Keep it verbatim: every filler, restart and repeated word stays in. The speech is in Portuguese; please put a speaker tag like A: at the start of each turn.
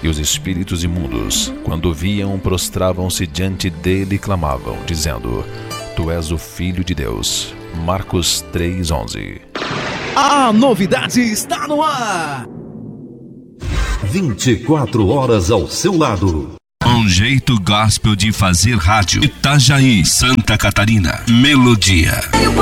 A: E os espíritos imundos, quando viam, prostravam-se diante dele e clamavam, dizendo: Tu és o Filho de Deus. Marcos três, onze.
B: A novidade está no ar!
C: vinte e quatro horas ao seu lado.
D: Um jeito gospel de fazer rádio. Itajaí, Santa Catarina. Melodia.